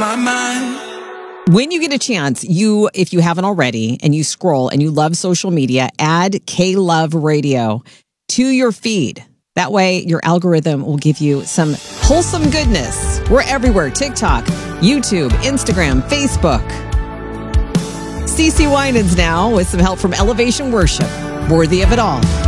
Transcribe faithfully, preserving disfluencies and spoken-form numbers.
my mind. When you get a chance, you, if you haven't already, and you scroll and you love social media, add K-Love Radio to your feed. That way, your algorithm will give you some wholesome goodness. We're everywhere. TikTok, YouTube, Instagram, Facebook. CeCe Winans now with some help from Elevation Worship. Worthy of it all.